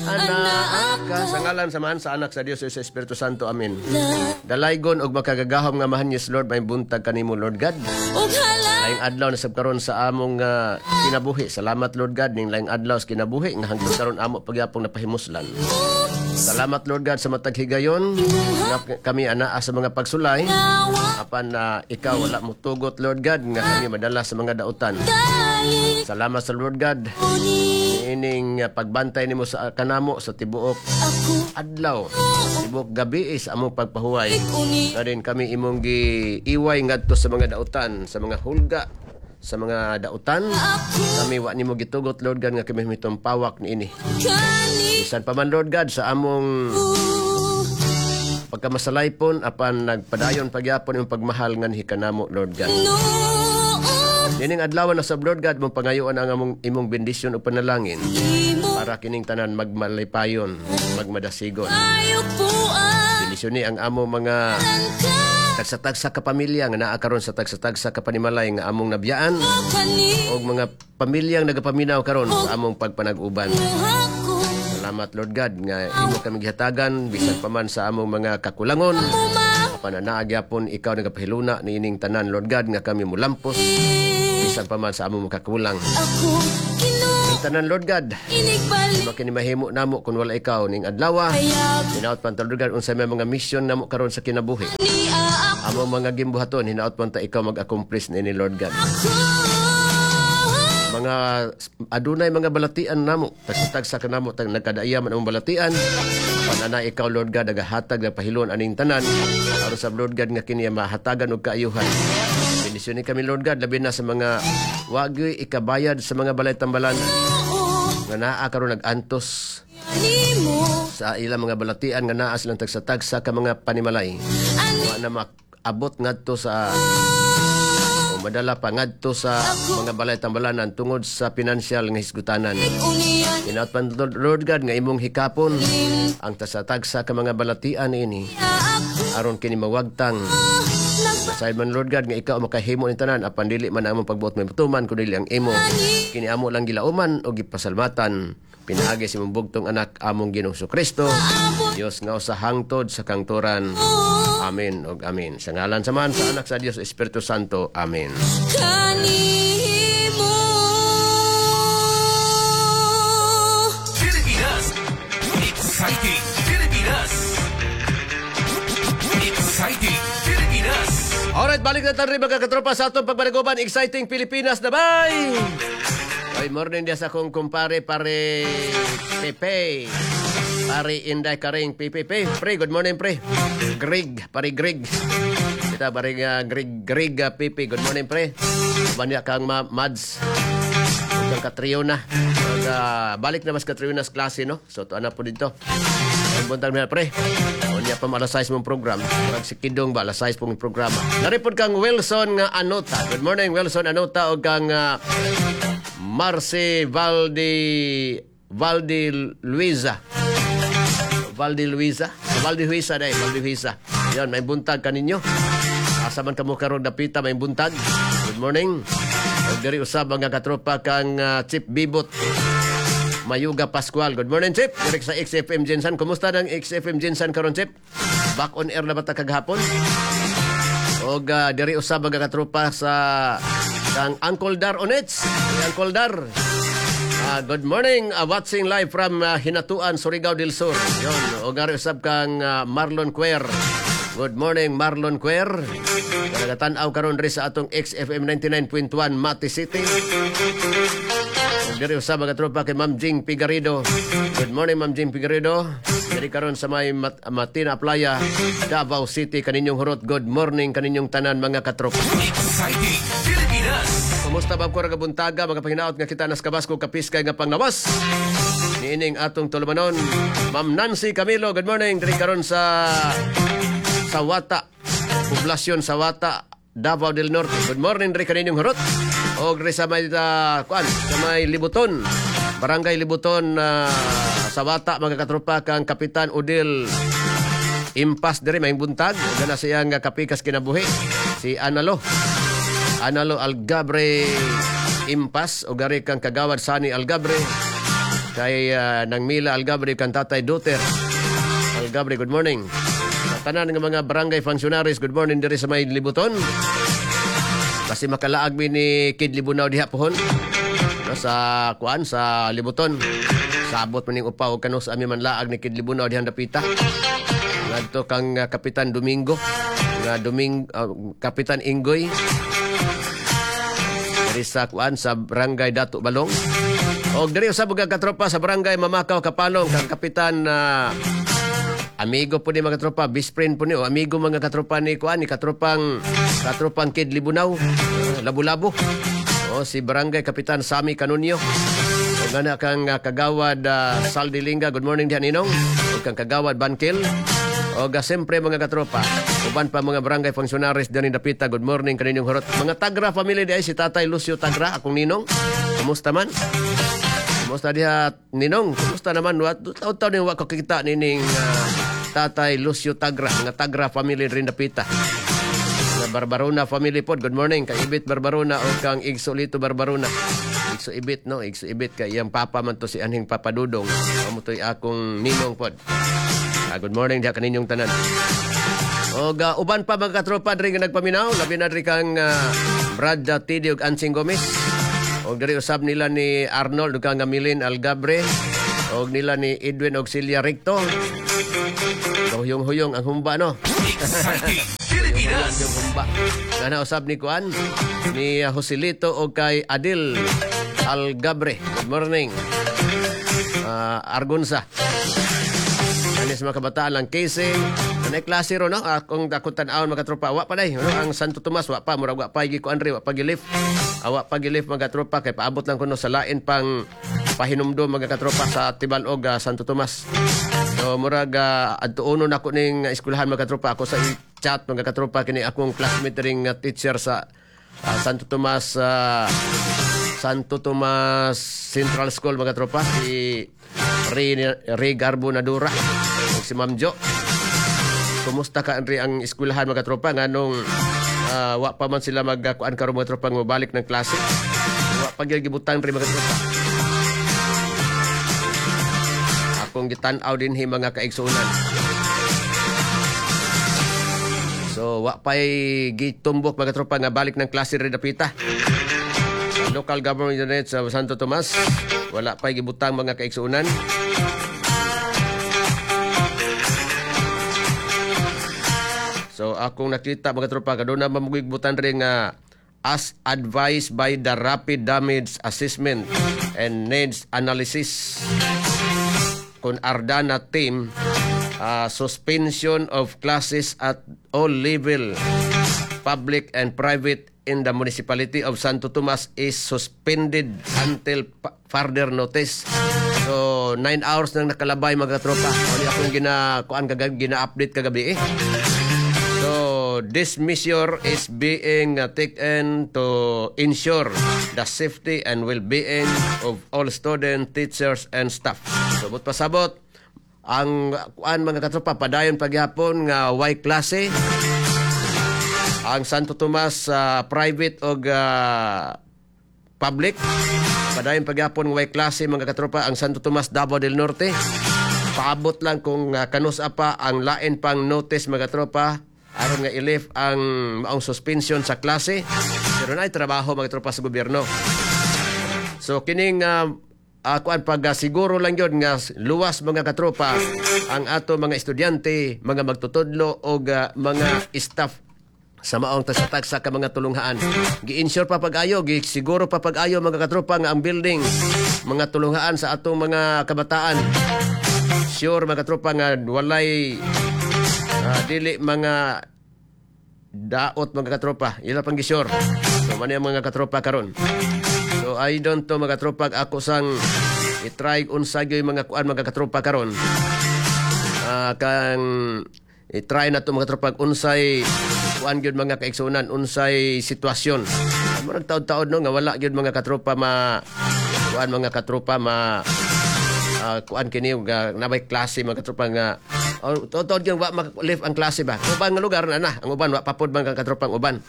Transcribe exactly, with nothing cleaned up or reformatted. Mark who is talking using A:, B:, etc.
A: Anak ka sa ngalan samahan sa anak sa Dios ug sa Espiritu Santo. Amen. Dalaygon og makagagahom nga mahanyos Lord, may buntag kanimo Lord God. Laing adlaw na sab karon sa among uh, kinabuhi. Salamat Lord God ning laing adlaw sa kinabuhi nga hangtod karon amo pagyapong napahimuslan. Salamat Lord God sa matag higayon nga kami anaa sa mga pagsulay apan na uh, ikaw wala mo tugot Lord God nga kami madala sa mga dautan. Salamat sa Lord God ining uh, pagbantay nimo sa kanamo sa tibuok adlaw, tibuok gabi sa among pagpahuway. Karon kami imong giiway ngadto sa mga dautan, sa mga hulga, sa mga dautan. Kami wa nimo gitugot Lord God nga kami mitong pawak niini. Bisan pa man Lord God sa among pagkamasalaypon apan nagpadayon pagyapon imong pagmahal nga hikanamo Lord God. Nining adlaw na sa Lord God mong pangayoan ang among imong bendisyon o panalangin para kining tanan magmalipayon, magmadasigon. Bendisyon ni ang among mga tagsatagsa ka pamilya nga naa karon sa tagsatagsa ka panimalay nga among nabiyaan o mga pamilyang nagapaminaw karon sa among pagpanag-uban. Salamat Lord God nga imo kami gihatagan bisan pa man sa among mga kakulangon. Pananaagapon ikaw nagapahiluna ni ining tanan Lord God nga kami mulampos bisan pa man sa among makakulang. Tanan Lord God, di ba kini mahimo namo kung wala ikaw ning adlaw. Hinaot pan Lord God unsay may mga mission namo karon sa kinabuhi. Among mga gimbuhaton hinaot pan ta ikaw mag-accomplish ni Lord God. Mga adunay mga balatian namo, tagtag sa kanamo tag nagkadayaman ang balatian. Panana ikaw Lord God nagahatag na pahilon aning tanan aron sa Lord God nga kini mahatagan og kaayuhan. Bendisyon ni kami Lord God labi na sa mga wagi ikabayad sa mga balay tambalan nga naa karon nag-antos sa ilang mga balatian nga naa silang tagsatagsa ka mga panimalay. Wa na maabot ngadto sa madala pa ngadto sa mga balay tambalanan tungod sa pinansyal nga hisgutanan. Hinaot pan Lord God nga imong hikapon ang tasatagsa ka mga balatian ini aron kini mawagtang. Aside man Lord God nga ikaw makahimo ni tanan apan dili man among pagbuot may putuman kundi ang imo kini amo lang gilauman o gipasalmatan. Pinaagi si mong bugtong anak among Ginoong Kristo Dios nga usa hangtod sa kangturan. Amen og amen. Sa ngalan saman sa anak sa Dios Espiritu Santo. Amen.
B: Kanimo Pilipinas Exciting Pilipinas Exciting Pilipinas.
A: Alright, balik na tayo mga katropa sa atong pagbanagoban. Exciting Pilipinas na bye! Good morning dia sa akong kumpare pare Pepe. Pare Inday Karing Pepe. Pre, good morning pre. Greg, pare Greg. Kita pare uh, Greg Greg uh, Pepe. Good morning pre. Banya kang ma Mads. Kang Katriona. Mag, uh, balik na mas Katriona sa klase no. So to ana po dito. Ang buntag na pre. Unya pa alas sais mong program. Mag sikidong ba alas sais pong programa. Naripod kang Wilson nga Anota. Good morning Wilson Anota o kang uh, Marce Valdi Valdi Luisa Valdi Luisa Valdi Luisa day Valdi Luisa yan may buntag kaninyo asa man kamo karon dapita may buntag. Good morning og diri usab mga katropa kang uh, Chip Bibot Mayuga Pascual. Good morning Chip direk sa X F M Jensan. Kumusta nang X F M Jensan karon Chip? Back on air na ba ta kaghapon? Og uh, diri usab mga katropa sa kang Uncle Dar Onets. Uncle Dar. Uh, good morning. Uh, watching live from uh, Hinatuan, Surigao del Sur. Yon. O gari usab kang uh, Marlon Cuer. Good morning, Marlon Cuer. Nagatanaw karon ri sa atong X F M ninety-nine point one Mati City. O gari usab mga tropa kay Ma'am Jing Figueredo. Good morning, Ma'am Jing Figueredo. Diri karon sa may Mat Matina Playa, Davao City kaninyong hurot. Good morning kaninyong tanan mga katropa.
B: Exciting Pilipinas.
A: Kumusta ba ko ragabuntaga mga panginaot nga kita nas kabasko kapiskay nga pangnawas. Niining atong tulumanon. Ma'am Nancy Camilo, good morning. Diri karon sa Sawata, poblasyon Sawata, Davao del Norte. Good morning diri kaninyong hurot. Og diri sa may uh, kuan, sa may Libuton, Barangay Libuton uh, Sawata mga katropa kang Kapitan Udil Impas diri may buntag ug na siyang kapikas kinabuhi si Analo Analo Algabre Impas o gari kang kagawad Sani Algabre Kay uh, Nang Mila Algabre kan Tatay Duter. Algabre, good morning. Sa tanan ng mga barangay functionaries, good morning diri sa may Libuton. Kasi makalaag mi ni Kid Libunaw diha pohon. No, sa kuan sa Libuton. Sabot man ning upaw kano sa ami man laag ni Kid Libunaw diha dapita. Ngadto kang uh, Kapitan Domingo, nga Doming uh, Kapitan Ingoy. Diri sa kuan sa barangay Dato Balong. Og diri usab mga katropa sa barangay Mamakaw Kapalong kang Kapitan uh, amigo po ni mga katropa, best friend po ni o amigo mga katropa ni kuan ni katropang katropang Kid Libunaw, uh, Labu-Labu. O si barangay Kapitan Sami Canunio. O ngana kang uh, kagawad uh, Saldi Linga, good morning diha ninong. O kang kagawad Bankil. O ga siyempre mga katropa, uban pa mga barangay functionaries diyan ni Dapita, good morning kaninyong horot. Mga Tagra family di ay si Tatay Lucio Tagra, akong ninong. Kumusta man? Kumusta diha ninong? Kumusta naman? Taon-taon din wa ko kita nining uh, Tatay Lucio Tagra, mga Tagra family rin Dapita. Mga Barbarona family pod, good morning kay Ibit Barbarona o kang Igsolito Barbarona. Igso Ibit no, Igso Ibit kay iyang papa man to si anhing Papa Dudong. Amo toy akong ninong pod. Ah, good morning diha kaninyong tanan. O ga uban pa mga katropa diri nga nagpaminaw, labi na diri kang uh, Brad Tidi ug Ansing Gomez. Og diri usab nila ni Arnold ug kang Milin Algabre. Og nila ni Edwin Auxilia Recto. Huyong-huyong ang humba no.
B: Exciting Pilipinas.
A: Yung humba. Kana usab ni kuan ni uh, Joselito og kay Adil Algabre. Good morning. Uh, Argunsa. Anis mga kabataan lang casing. Anay klase ro no. Akong dakot tan-awon mga tropa. Wa pa day, no? Ang Santo Tomas wa pa murag wa pa gi ko Andre, wa pa gilift. Awa pa gilift mga tropa kay paabot lang kuno sa lain pang pahinumdom mga katropa sa Tibalog uh, Santo Tomas. So murag uh, adtuonon ako ning eskwelahan mga katropa, ako sa chat mga katropa kini akong classmate ring uh, teacher sa uh, Santo Tomas uh, Santo Tomas Central School mga tropa, si Ray, Ray Garbo Nadura ug si Ma'am Jo. Kumusta ka Andre ang eskwelahan mga tropa nganong uh, wa pa man sila magkuan karon mga tropa nga balik ng klase. Wa pa gyud gibutan ri mga tropa. Akong gitan-aw dinhi mga kaigsuonan. So wa pay gitumbok mga tropa nga balik ng klase ri dapita. Local government unit sa Santo Tomas, wala pay gibutang mga kaigsuonan. So akong nakita mga tropa kaduna mamugigbutan rin nga as advised by the Rapid Damage Assessment and Needs Analysis kun Ardana team, uh, suspension of classes at all level, public and private in the municipality of Santo Tomas is suspended until pa- further notice. So nine hours nang nakalabay mga tropa. Ano akong gina kuan kagabi gina-update kagabi eh. So this measure is being uh, taken to ensure the safety and well-being of all students, teachers and staff. So but pasabot ang kuan mga katropa padayon pagyapon nga way klase ang Santo Tomas uh, private o uh, public. Padayon pagyapon nga way klase mga katropa ang Santo Tomas Davao del Norte. Paabot lang kung uh, kanus apa ang lain pang notice mga tropa aron nga i-lift ang maong suspension sa klase. Pero na trabaho mga tropa sa gobyerno. So kining uh, ako ang pag siguro lang yun nga luwas mga katropa ang ato mga estudyante, mga magtutudlo o uh, mga staff sa maong tasatag sa ka mga tulunghaan. Gi-insure pa pag-ayo, gi-siguro pa pag-ayo mga katropa nga ang building, mga tulunghaan sa atong mga kabataan. Sure mga katropa nga walay uh, dili mga daot mga katropa. Ila pang gisure. So man yung mga katropa karon. So I don't to mga katropa ako sang i-try unsa gyud mga kuan mga katropa karon. Uh, kang i-try na to mga katropa unsay kuan gyud mga kaigsunan, unsay sitwasyon. Murag taod-taod no nga wala gyud mga katropa ma kuan mga katropa ma uh, kuan kini nga nabay klase mga katropa nga oh, taod-taod gyud wa ma-lift ang klase ba. Uban nga lugar na na ang uban wa papod mga katropang uban.